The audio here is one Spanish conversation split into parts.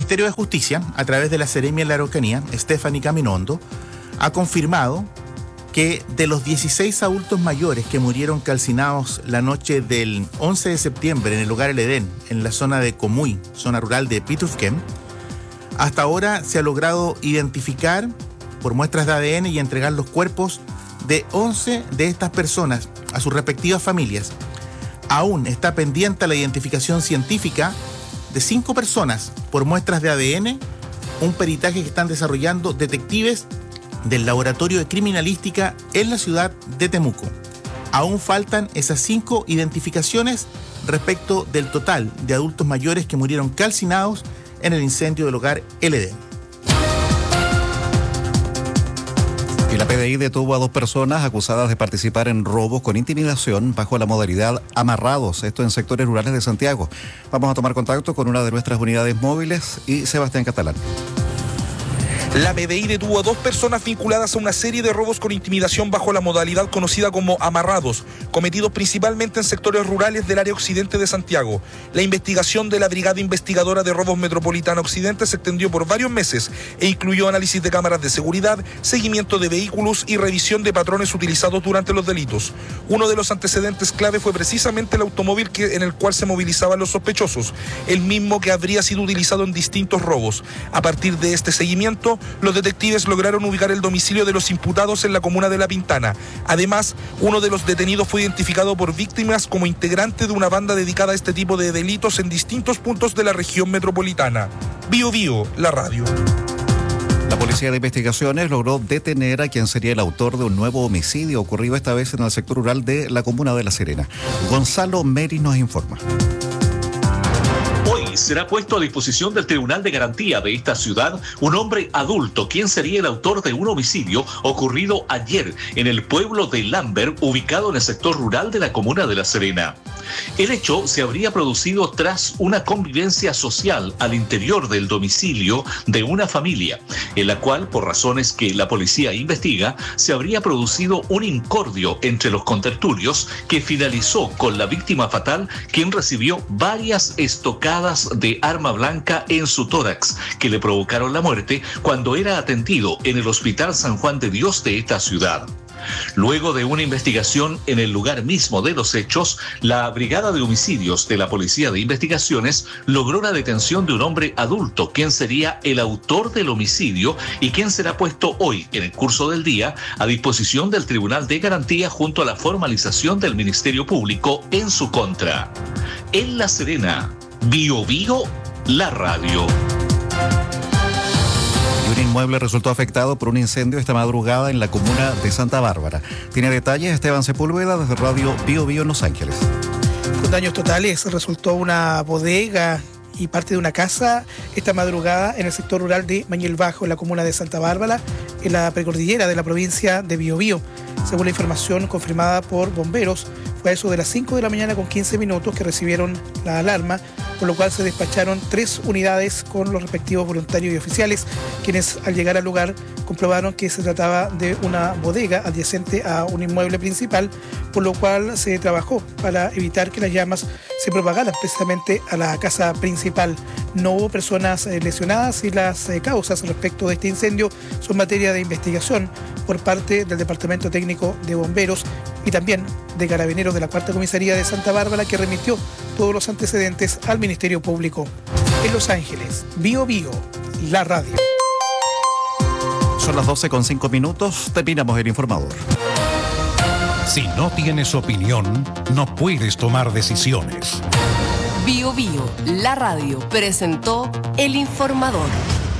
Ministerio de Justicia, a través de la Seremia de la Araucanía, Stephanie Caminondo, ha confirmado que de los 16 adultos mayores que murieron calcinados la noche del 11 de septiembre en el lugar El Edén, en la zona de Comuy, zona rural de Pitufquén, hasta ahora se ha logrado identificar por muestras de ADN y entregar los cuerpos de 11 de estas personas a sus respectivas familias. Aún está pendiente la identificación científica de 5 personas por muestras de ADN, un peritaje que están desarrollando detectives del Laboratorio de Criminalística en la ciudad de Temuco. Aún faltan esas 5 identificaciones respecto del total de adultos mayores que murieron calcinados en el incendio del hogar El Edén. Y la PDI detuvo a 2 personas acusadas de participar en robos con intimidación bajo la modalidad amarrados, esto en sectores rurales de Santiago. Vamos a tomar contacto con una de nuestras unidades móviles y Sebastián Catalán. La PDI detuvo a 2 personas vinculadas a una serie de robos con intimidación bajo la modalidad conocida como amarrados, cometidos principalmente en sectores rurales del área occidente de Santiago. La investigación de la Brigada Investigadora de Robos Metropolitana Occidente se extendió por varios meses e incluyó análisis de cámaras de seguridad, seguimiento de vehículos y revisión de patrones utilizados durante los delitos. Uno de los antecedentes clave fue precisamente el automóvil en el cual se movilizaban los sospechosos, el mismo que habría sido utilizado en distintos robos. A partir de este seguimiento, los detectives lograron ubicar el domicilio de los imputados en la comuna de La Pintana. Además, uno de los detenidos fue identificado por víctimas como integrante de una banda dedicada a este tipo de delitos en distintos puntos de la región metropolitana. Bio Bio, la radio. La Policía de Investigaciones logró detener a quien sería el autor de un nuevo homicidio ocurrido esta vez en el sector rural de la comuna de La Serena. Gonzalo Meri nos informa. Será puesto a disposición del Tribunal de Garantía de esta ciudad un hombre adulto, quien sería el autor de un homicidio ocurrido ayer en el pueblo de Lambert, ubicado en el sector rural de la comuna de La Serena. El hecho se habría producido tras una convivencia social al interior del domicilio de una familia, en la cual, por razones que la policía investiga, se habría producido un incordio entre los contertulios que finalizó con la víctima fatal, quien recibió varias estocadas de arma blanca en su tórax, que le provocaron la muerte cuando era atendido en el Hospital San Juan de Dios de esta ciudad. Luego de una investigación en el lugar mismo de los hechos, la Brigada de Homicidios de la Policía de Investigaciones logró la detención de un hombre adulto, quien sería el autor del homicidio y quien será puesto hoy, en el curso del día, a disposición del Tribunal de Garantía junto a la formalización del Ministerio Público en su contra. En La Serena, Bio Bio, la radio. Un inmueble resultó afectado por un incendio esta madrugada en la comuna de Santa Bárbara. Tiene detalles Esteban Sepúlveda desde Radio Bio Bio en Los Ángeles. Con daños totales resultó una bodega y parte de una casa esta madrugada en el sector rural de Mañel Bajo, en la comuna de Santa Bárbara, en la precordillera de la provincia de Biobío. Según la información confirmada por bomberos, fue a eso de las 5 de la mañana con 15 minutos que recibieron la alarma, por lo cual se despacharon 3 unidades con los respectivos voluntarios y oficiales, quienes al llegar al lugar comprobaron que se trataba de una bodega adyacente a un inmueble principal, por lo cual se trabajó para evitar que las llamas se propagaran precisamente a la casa principal. No hubo personas lesionadas y las causas respecto de este incendio son materia de investigación por parte del Departamento Técnico de Bomberos y también de Carabineros de la Cuarta Comisaría de Santa Bárbara, que remitió todos los antecedentes al Ministerio Público. En Los Ángeles, Bio Bio, la radio. Son las 12:05, terminamos el informador. Si no tienes opinión, no puedes tomar decisiones. Bio Bio, la radio, presentó El Informador.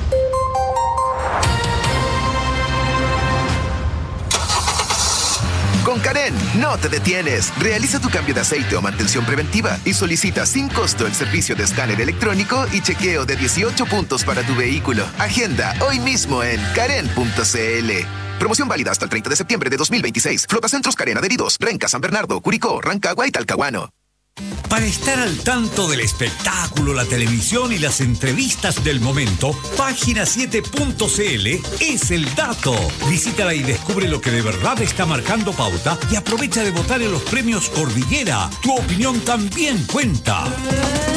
Con Karen, no te detienes. Realiza tu cambio de aceite o mantención preventiva y solicita sin costo el servicio de escáner electrónico y chequeo de 18 puntos para tu vehículo. Agenda hoy mismo en karen.cl. Promoción válida hasta el 30 de septiembre de 2026. Flotacentros Karen adheridos. Renca, San Bernardo, Curicó, Rancagua y Talcahuano. Para estar al tanto del espectáculo, la televisión y las entrevistas del momento, página7.cl es el dato. Visítala y descubre lo que de verdad está marcando pauta y aprovecha de votar en los premios Cordillera. Tu opinión también cuenta.